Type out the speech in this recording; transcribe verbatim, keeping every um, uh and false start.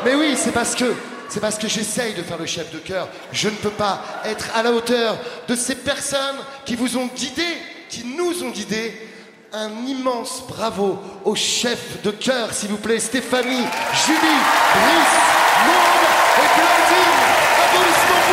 Mais oui, c'est parce que c'est parce que j'essaye de faire le chef de chœur. Je ne peux pas être à la hauteur de ces personnes qui vous ont guidés, qui nous ont guidés. Un immense bravo au chef de chœur, s'il vous plaît, Stéphanie, Julie, Brice, Maud et Claudine. Applaudissements.